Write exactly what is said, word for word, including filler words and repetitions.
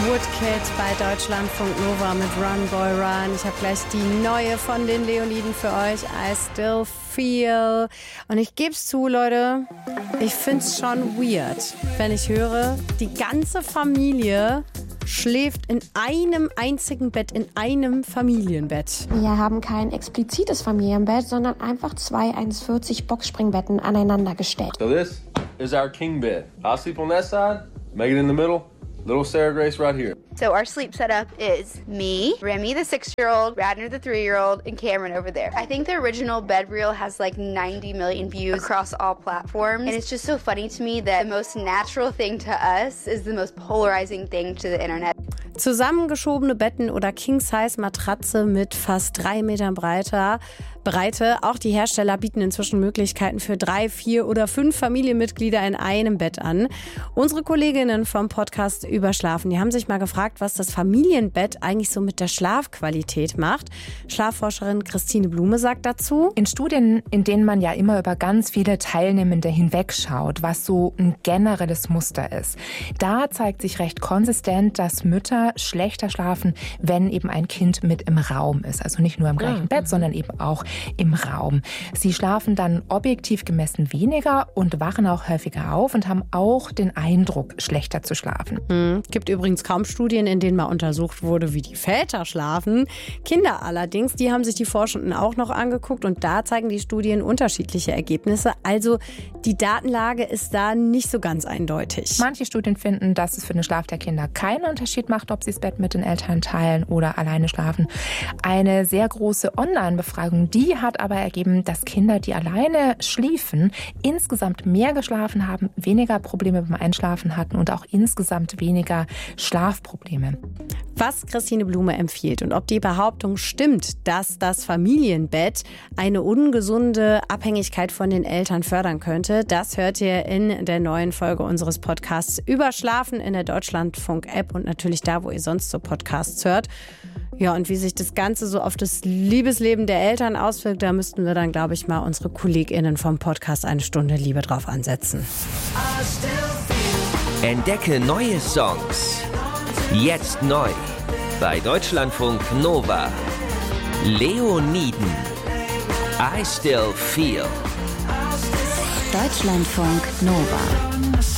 Woodkid bei Deutschlandfunk Nova mit Run Boy Run. Ich habe gleich die neue von den Leoniden für euch, I Still Feel. Und ich gebe es zu, Leute, ich find's schon weird, wenn ich höre, die ganze Familie schläft in einem einzigen Bett, in einem Familienbett. Wir haben kein explizites Familienbett, sondern einfach zwei eins vierzig Boxspringbetten aneinander gestellt. So this is our king bed. I'll sleep on that side, Megan in the middle, little Sarah Grace right here. So our sleep setup is me, Remy the six-year-old, Radner the three-year-old, and Cameron over there. I think the original bed reel has like ninety million views across all platforms. And it's just so funny to me that the most natural thing to us is the most polarizing thing to the internet. Zusammengeschobene Betten oder King-Size-Matratze mit fast drei Metern breiter Breite. Auch die Hersteller bieten inzwischen Möglichkeiten für drei, vier oder fünf Familienmitglieder in einem Bett an. Unsere Kolleginnen vom Podcast Überschlafen, die haben sich mal gefragt, was das Familienbett eigentlich so mit der Schlafqualität macht. Schlafforscherin Christine Blume sagt dazu: In Studien, in denen man ja immer über ganz viele Teilnehmende hinwegschaut, was so ein generelles Muster ist, da zeigt sich recht konsistent, dass Mütter schlechter schlafen, wenn eben ein Kind mit im Raum ist. Also nicht nur im gleichen ja. Bett, sondern eben auch im Raum. Sie schlafen dann objektiv gemessen weniger und wachen auch häufiger auf und haben auch den Eindruck, schlechter zu schlafen. Hm. Gibt übrigens kaum Studien, in denen mal untersucht wurde, wie die Väter schlafen. Kinder allerdings, die haben sich die Forschenden auch noch angeguckt und da zeigen die Studien unterschiedliche Ergebnisse. Also die Datenlage ist da nicht so ganz eindeutig. Manche Studien finden, dass es für den Schlaf der Kinder keinen Unterschied macht, ob sie das Bett mit den Eltern teilen oder alleine schlafen. Eine sehr große Online-Befragung, die hat aber ergeben, dass Kinder, die alleine schliefen, insgesamt mehr geschlafen haben, weniger Probleme beim Einschlafen hatten und auch insgesamt weniger Schlafprobleme. Was Christine Blume empfiehlt und ob die Behauptung stimmt, dass das Familienbett eine ungesunde Abhängigkeit von den Eltern fördern könnte, das hört ihr in der neuen Folge unseres Podcasts Überschlafen in der Deutschlandfunk-App und natürlich da, wo ihr sonst so Podcasts hört. Ja, und wie sich das Ganze so auf das Liebesleben der Eltern auswirkt, da müssten wir dann, glaube ich, mal unsere KollegInnen vom Podcast eine Stunde Liebe drauf ansetzen. Entdecke neue Songs. Jetzt neu. Bei Deutschlandfunk Nova. Leoniden. I Still Feel. Deutschlandfunk Nova.